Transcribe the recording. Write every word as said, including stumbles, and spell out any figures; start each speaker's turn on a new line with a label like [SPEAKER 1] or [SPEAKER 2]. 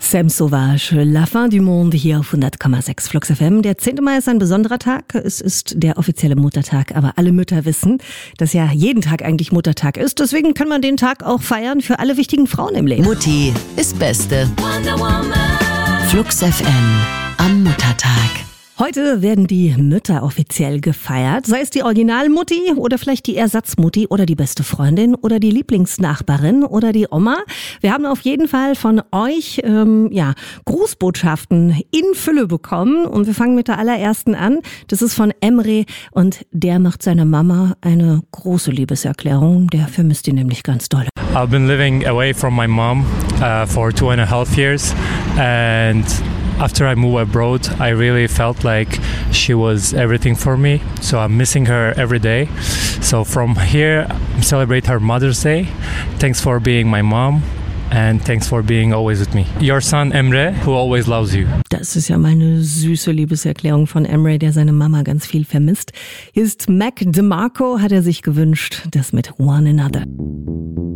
[SPEAKER 1] Sam Sauvage, La Fin du Monde hier auf hundert Komma sechs Flux F M. Der zehnte Mai ist ein besonderer Tag. Es ist der offizielle Muttertag, aber alle Mütter wissen, dass ja jeden Tag eigentlich Muttertag ist. Deswegen kann man den Tag auch feiern für alle wichtigen Frauen im Leben.
[SPEAKER 2] Mutti ist Beste. Flux F M am Muttertag.
[SPEAKER 1] Heute werden die Mütter offiziell gefeiert, sei es die Originalmutti oder vielleicht die Ersatzmutti oder die beste Freundin oder die Lieblingsnachbarin oder die Oma. Wir haben auf jeden Fall von euch ähm, ja Grußbotschaften in Fülle bekommen und wir fangen mit der allerersten an. Das ist von Emre und der macht seiner Mama eine große Liebeserklärung. Der vermisst ihn nämlich ganz doll.
[SPEAKER 3] I've been living away from my mom uh, for two and a half years and after I moved abroad, I really felt like she was everything for me. So I'm missing her every day. So from here, I celebrate her Mother's Day. Thanks for being my mom. And thanks for being always with me. Your son Emre, who always loves you.
[SPEAKER 1] Das ist ja mal eine süße Liebeserklärung von Emre, der seine Mama ganz viel vermisst. Hier ist Mac DeMarco, hat er sich gewünscht, das mit One Another.